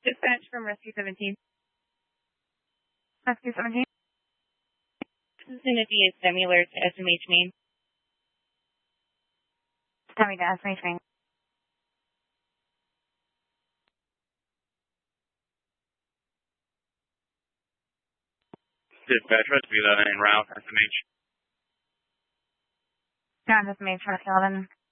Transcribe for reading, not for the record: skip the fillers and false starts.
Dispatch from Rescue 17. Rescue 17. This is going to be a similar to SMH main. Coming to SMH main. Dispatch, Rescue 11 en route, SMH. Ground SMH, Rescue 11.